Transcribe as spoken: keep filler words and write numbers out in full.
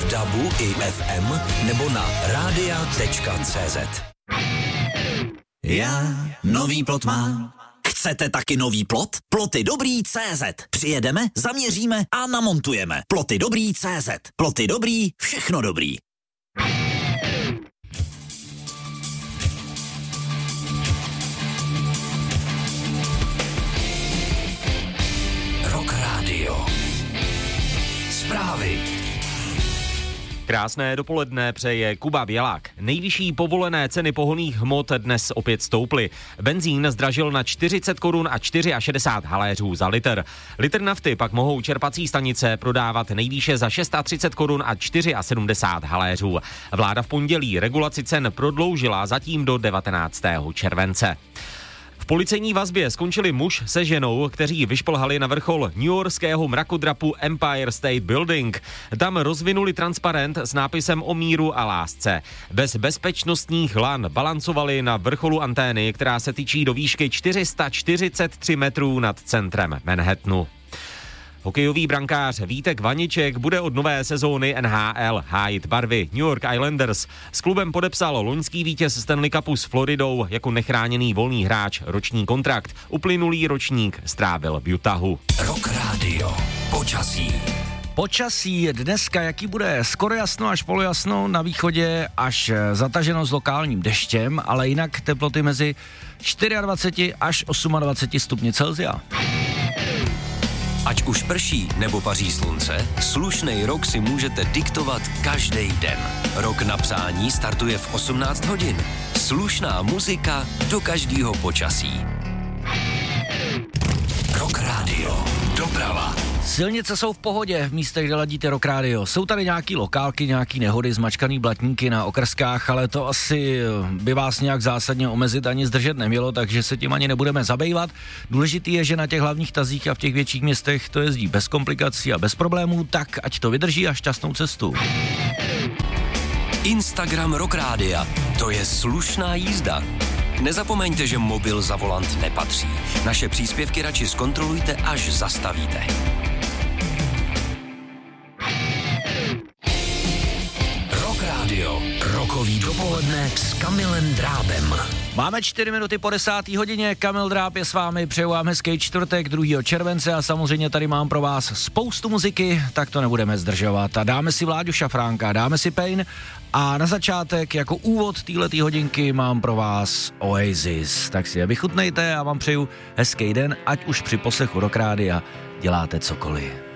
dabu i ef em nebo na rádia tečka cé zet. Já nový plot mám. Chcete taky nový plot? Ploty dobrý tečka cé zet. Přijedeme, zaměříme a namontujeme. Ploty dobrý tečka cé zet. Ploty dobrý, všechno dobrý. Rock Radio. Zprávy. Krásné dopoledne přeje Kuba Bělák. Nejvyšší povolené ceny pohonných hmot dnes opět stouply. Benzín zdražil na čtyřicet korun a šedesát čtyři haléřů za litr. Litr nafty pak mohou čerpací stanice prodávat nejvýše za třicet šest korun a sedmdesát čtyři haléřů. Vláda v pondělí regulaci cen prodloužila zatím do devatenáctého července. V policejní vazbě skončili muž se ženou, kteří vyšplhali na vrchol newyorského mrakodrapu Empire State Building. Tam rozvinuli transparent s nápisem o míru a lásce. Bez bezpečnostních lan balancovali na vrcholu antény, která se tyčí do výšky čtyři sta čtyřicet tři metrů nad centrem Manhattanu. Hokejový brankář Vítek Vaniček bude od nové sezóny N H L hájit barvy New York Islanders. S klubem podepsal loňský vítěz Stanley Cupu s Floridou jako nechráněný volný hráč roční kontrakt. Uplynulý ročník strávil v Utahu. Rock Radio. Počasí. Počasí dneska, jaký bude? Skoro jasno až polojasno, na východě až zataženo s lokálním deštěm, ale jinak teploty mezi dvacet čtyři až dvacet osm stupňů Celsia. Ať už prší nebo paří slunce, slušnej rok si můžete diktovat každý den. Rok na psání startuje v osmnáct hodin. Slušná muzika do každého počasí. Rock Radio. Doprava. Silnice jsou v pohodě v místech, kde ladíte Rock Radio. Jsou tady nějaký lokálky, nějaký nehody, zmačkaný blatníky na okrskách, ale to asi by vás nějak zásadně omezit ani zdržet nemělo, takže se tím ani nebudeme zabývat. Důležitý je, že na těch hlavních tazích a v těch větších městech to jezdí bez komplikací a bez problémů, tak ať to vydrží a šťastnou cestu. Instagram Rock Rádia. To je slušná jízda. Nezapomeňte, že mobil za volant nepatří. Naše příspěvky radši zkontrolujte, až zastavíte. Rock Radio. Rokový dopoledne s Kamilem Drábem. Máme čtyři minuty po desáté hodině, Kamil Dráb je s vámi, přeju vám hezký čtvrtek, druhého července a samozřejmě tady mám pro vás spoustu muziky, tak to nebudeme zdržovat a dáme si Vláďu Šafránka, dáme si Pain a na začátek jako úvod téhletý hodinky mám pro vás Oasis, tak si je vychutnejte a vám přeju hezký den, ať už při poslechu Rock Rádia děláte cokoliv.